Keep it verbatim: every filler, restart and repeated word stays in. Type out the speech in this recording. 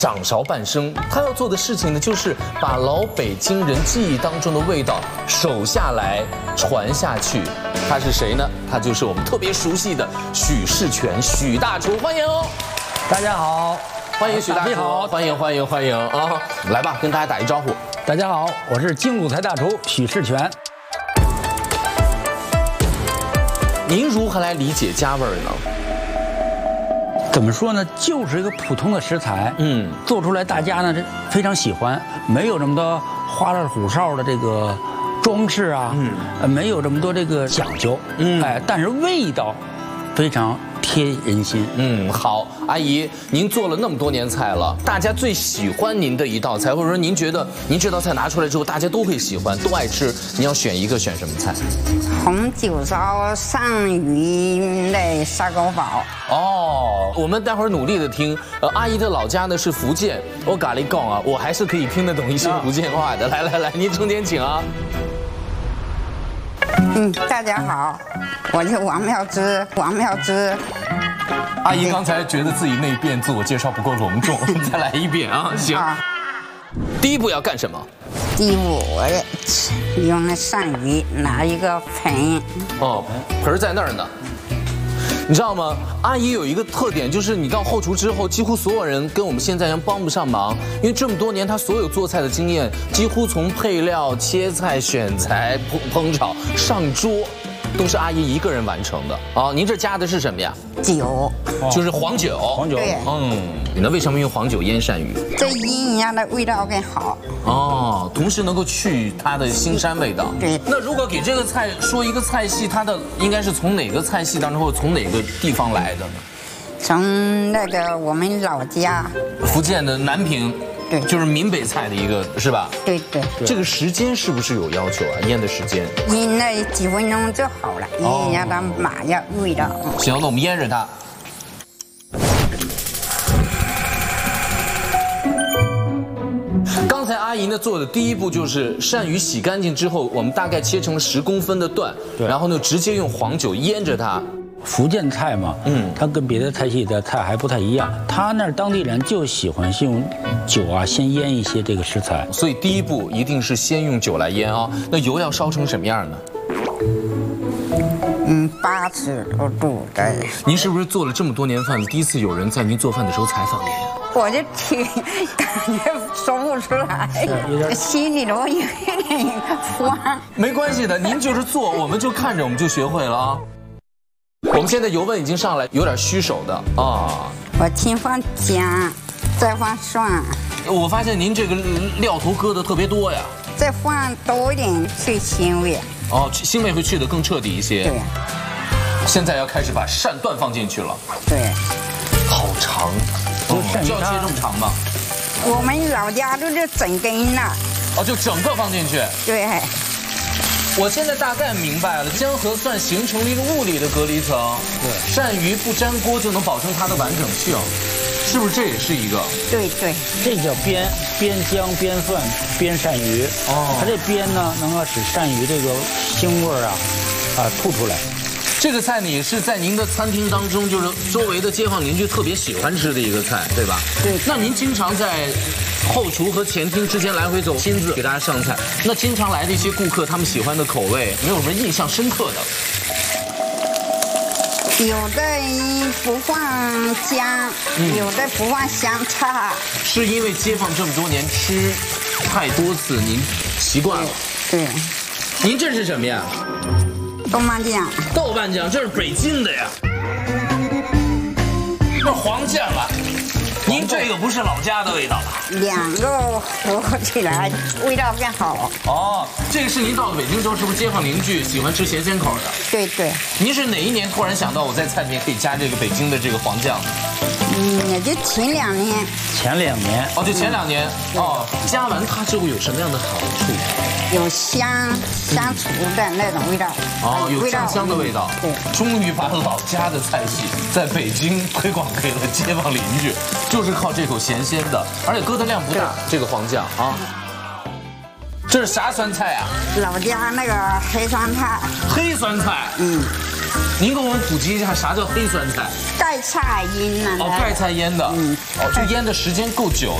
掌勺半生，他要做的事情呢，就是把老北京人记忆当中的味道守下来、传下去。他是谁呢？他就是我们特别熟悉的许世全，许大厨，欢迎！ 大家好， 欢迎许大厨， 你好， 欢迎欢迎欢迎啊！来吧，跟大家打一招呼。 大家好，我是京鲁菜大厨许世全。 您如何来理解家味儿呢？ 怎么说呢？就是一个普通的食材，嗯，做出来大家呢非常喜欢，没有这么多花里胡哨的这个装饰啊，嗯，没有这么多这个讲究，嗯，哎，但是味道非常贴人心。嗯， 好，阿姨，您做了那么多年菜了，大家最喜欢您的一道菜，或者说您觉得您这道菜拿出来之后大家都会喜欢，都爱吃，你要选一个，选什么菜？ 红酒烧鳝鱼的砂锅煲。 哦，我们待会儿努力的听。呃，阿姨的老家呢是福建，我咖喱讲啊，我还是可以听得懂一些福建话的。来来来，您中间请啊。 嗯，大家好，我是王妙芝，王妙芝。 阿姨刚才觉得自己那遍自我介绍不够隆重，再来一遍啊！行。啊、第一步要干什么？ 第一步，我用那鳝鱼拿一个盆。 哦，盆在那儿呢。你知道吗？阿姨有一个特点，就是你到后厨之后，几乎所有人跟我们现在人帮不上忙，因为这么多年她所有做菜的经验，几乎从配料、切菜、选材、烹烹炒、上桌，都是阿姨一个人完成的。啊，您这加的是什么呀？ 酒， 就是黄酒。 黄酒。 对。 嗯，那为什么用黄酒腌鳝鱼？ 这腌一下的味道更好。 哦，同时能够去它的腥膻味道。 对。 那如果给这个菜说一个菜系，它的应该是从哪个菜系当中，或者从哪个地方来的呢？ 从那个我们老家， 福建的南平。对，就是闽北菜的一个，是吧？ 对对。 这个时间是不是有要求啊？腌的时间？ 腌那几分钟就好了，腌一下它马上味道。 行，那我们腌着它。刚才阿姨呢做的第一步就是鳝鱼洗干净之后，我们大概切成了十公分的段，然后呢直接用黄酒腌着它。 福建菜嘛，嗯，它跟别的菜系的菜还不太一样，他那儿当地人就喜欢用酒啊，先腌一些这个食材， 所以第一步一定是先用酒来腌啊。那油要烧成什么样呢？ 嗯，八十多度的。 您是不是做了这么多年饭，第一次有人在您做饭的时候采访您？ 我就听，感觉说不出来，心里头有点慌。 没关系的，您就是做，我们就看着，我们就学会了啊。我们现在油温已经上来，有点虚手的啊。 我先放姜，再放蒜。 我发现您这个料头搁的特别多呀。 再放多一点去腥味。 哦，腥味会去的更彻底一些。 对。 现在要开始把鳝段放进去了。 对。 好长，哦，就要切这么长吗？ 我们老家都是整根的。 哦，就整个放进去。 对。 我现在大概明白了，姜和蒜形成了一个物理的隔离层，对，鳝鱼不粘锅就能保证它的完整性，是不是这也是一个？ 对对， 这叫煸煸姜煸蒜煸鳝鱼。哦，它这煸呢，能够使鳝鱼这个腥味儿啊啊吐出来。 这个菜呢也是在您的餐厅当中，就是周围的街坊邻居特别喜欢吃的一个菜，对吧？ 对。 那您经常在后厨和前厅之间来回走，亲自给大家上菜。那经常来的一些顾客，他们喜欢的口味，没有什么印象深刻的？ 有的不放姜，嗯、有的不放香菜。 是因为街坊这么多年吃太多次，您习惯了。 对。 您这是什么呀？ 豆瓣酱。 豆瓣酱，这是北京的呀。这黄酱吧？您这个不是老家的味道吧？ 两个合起来味道更好。 哦，这个是您到了北京之后，是不是街坊邻居喜欢吃咸鲜口的？ 对对。 您是哪一年突然想到我在菜里面可以加这个北京的这个黄酱？ 嗯，也就前两年。 前两年。 哦，就前两年。哦，加完它之后有什么样的好处？ 有香香厨的那种味道。 哦，有酱香的味道。 对。终于把老家的菜系在北京推广给了街坊邻居，就是靠这口咸鲜的，而且搁的量不大。这个黄酱啊。这是啥酸菜啊？ 老家那个黑酸菜。 黑酸菜。嗯。 您给我们普及一下啥叫黑酸菜？ 盖菜腌的。 哦，盖菜腌的，嗯，哦，就腌的时间够久